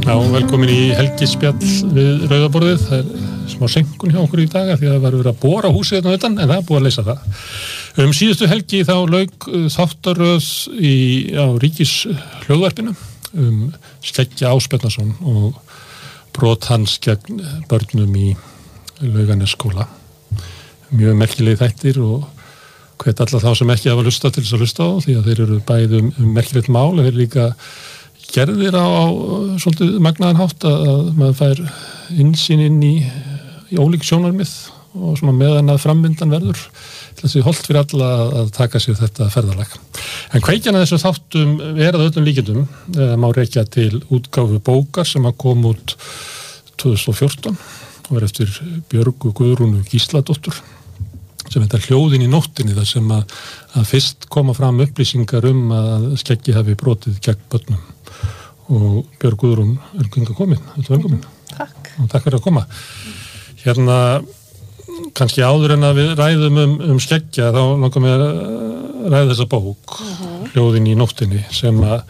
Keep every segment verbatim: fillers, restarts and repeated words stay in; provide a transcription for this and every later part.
Já, velkomin í helgispjall við Rauðaborðið. Það er smá senkun hjá okkur í dag því að það var verið að bora húsið þarna utan, en það er búið að leysa það. Um síðustu helgi þá lauk þáttaröð í á Ríkishljóðvarpinu um Skeggja Ásbjarnarson og brot hans gegn börnum í Laugarnesskóla. Mjög merkilegir þættir og hvet alla þá sem ekki hafa lustað til þess að lusta á því að þeir eru bæði um, um merkilegt mál en þeir eru líka gerðir á, á svolítið magnaðan hátt að, að maður fær innsýn inn í, í ólík sjónarmið og svona meðan að framvindan verður til þess að holdt fyrir alla að, að taka sér þetta ferðalag. En kveikjan að þessu þáttum verað öllum líkindum eh, má rekja til útgáfu bókar sem að kom út tvö þúsund og fjórtán og verið eftir Björgu Guðrúnu Gísladóttur sem þetta hljóðin í nóttinni þar sem að, að fyrst koma fram upplýsingar um að Skeggi hafi brotið gegn börnum og Björg Guðrún er hingað komin. Þetta er velkomin. Takk. Og takk fyrir að koma. Hérna, kannski áður en að við ræðum um, um Skeggja þá langar mig að ræða þessa bók, uh-huh. Hljóðin í nóttinni sem að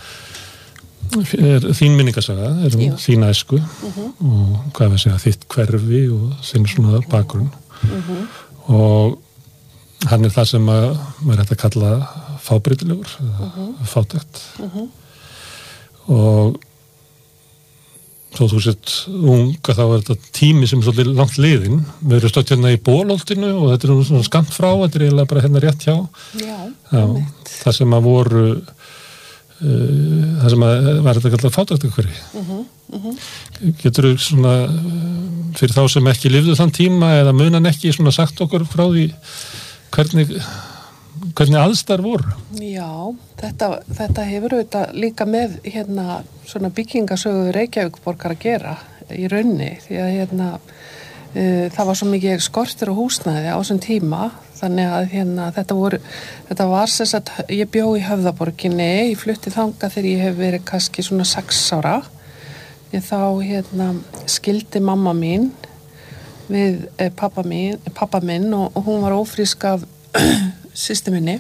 er þín minningasaga, er um þín æsku uh-huh. og hvað við segja, þitt hverfi og þinn svona bakgrunn. Uh-huh. Og hann er það sem að maður hægt að kalla fábreytilegur, uh-huh. fátækt. Uh-huh. Og svo þú sett unga þá er þetta tími sem er svolítið langt liðinn. Við erum stödd hérna í Bolholtinu og þetta er svona skammt frá, þetta er eiginlega bara hérna rétt hjá. Já, Já það sem að voru uh, það sem að var þetta kallað fátæktarhverfi. Uh-huh, uh-huh. Geturðu svona fyrir þá sem ekki lifðu þann tíma eða munan ekki svona sagt okkur frá því hvernig hvernig aðstæður voru? Já, þetta, þetta hefur auðvitað líka með hérna svona byggingasögu Reykjavíkurborgar að gera í raunni því að hérna uh, það var svo mikið skortur og húsnæði á þessum tíma þannig að hérna þetta voru þetta var sem sagt, ég bjó í Höfðaborginni, ég flutti þangað þegar ég hef verið kannski svona sex ára ég þá hérna skildi mamma mín við eh, pappa mín, pappa minn og, og hún var ófrísk af systur minni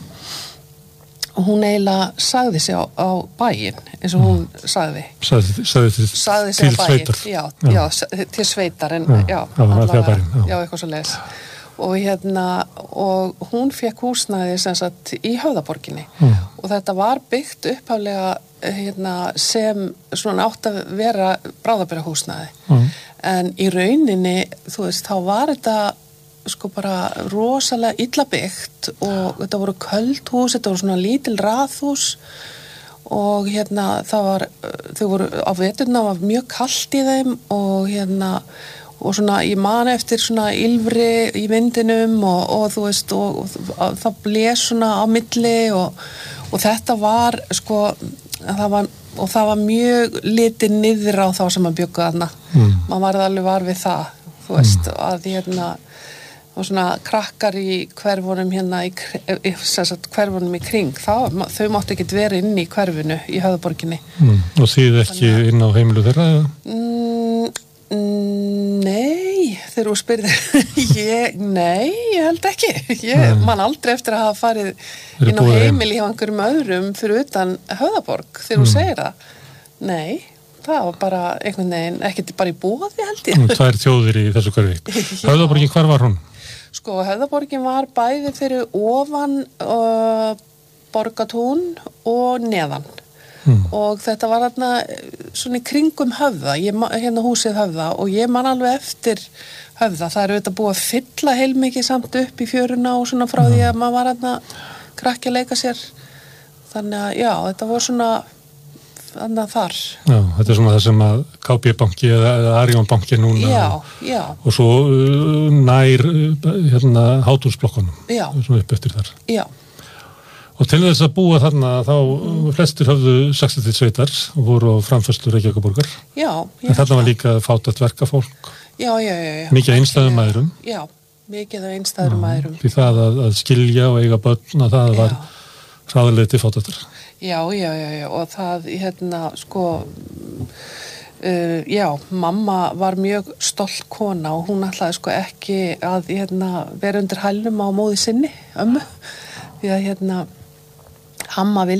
og hún eiginlega sagði sig á, á bæinn eins og hún sagði sagði, sagði til, sagði til sveitar já, já. Já, til sveitar en, já, já, já, allavega, bærin, já. já, eitthvað svo leis og hérna og hún fekk húsnæði sem sagt í Höfðaborginni mm. og þetta var byggt upphaflega hérna, sem svona átt að vera bráðabirgðahúsnæði mm. en í rauninni þú veist, þá var þetta sko bara rosalega illa byggt og þetta voru köld hús, þetta voru svona lítil raðhús og hérna það var, þau voru á veturna var mjög kalt í þeim og hérna og svona ég man eftir svona ylfri í vindinum og, og þú veist og, og, og það blés svona á milli og, og þetta var sko það var, og það var mjög litið niður á þá sem að bjöggu þarna mm. maður varð alveg var við það þú veist mm. að hérna og svona krakkar í hverfunum hérna í, í sagt, hverfunum í kring þá, þau máttu ekki vera inn í hverfinu í Höfðaborginni mm. Og þið ekki Þannig, inn á heimilu þeirra? Mm, nei þegar þú spyrir ég, nei, ég held ekki ég man aldrei eftir að hafa farið inn á heimili hjá einhverjum öðrum fyrir utan Höfðaborg þegar þú mm. segir það nei það var bara einhvern veginn ekkert bara í boði held ég Það er þjóðir í þessu hverfi Höfðaborgin, hvar var hún? Sko, Höfðaborgin var bæði fyrir ofan uh, Borgatún og neðan hmm. og þetta var þarna svona í kringum Höfða, ég, hérna húsið Höfða og ég man alveg eftir Höfða, það er auðvitað búið að fylla heilmikið samt upp í fjöruna og svona frá hmm. því að maður var þarna krakki að leika sér þannig að já, þetta var svona þannig að þar. Já, þetta er svona það sem að K B-banki eða, eða Arion banki núna já, já. og svo uh, nær hérna hátúnsblokkunum svona upp eftir þar. Já. Og til þess að búa þarna þá mm. flestir höfðu sagt til sveitar og voru á framfærslu Reykjavíkurborgar. Já. En þarna var líka fátækt verkafólk. Já, já, já. já. Mikið einstæðum mæðrum. Já, mikið einstæðum mæðrum. Því það að, að skilja og eiga börn að það já. Var hraðalega til fátæktar. Já, já, já, já, og það, hérna, sko, uh, já, mamma var mjög stolt kona og hún ætlaði sko ekki að, hérna, vera undir hælnum á móði sinni, ömmu, því að, hérna, amma vildi